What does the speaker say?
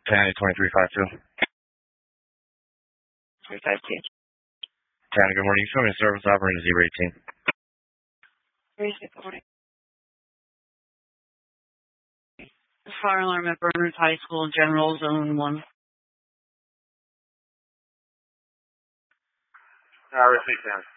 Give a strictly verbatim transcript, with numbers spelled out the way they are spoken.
Tanny twenty-three five two. three five two. Tanny, good morning. You show me a service operating Zebra eighteen. thirty-six forty. Fire alarm at Berners High School, General Zone one. I received Tanny.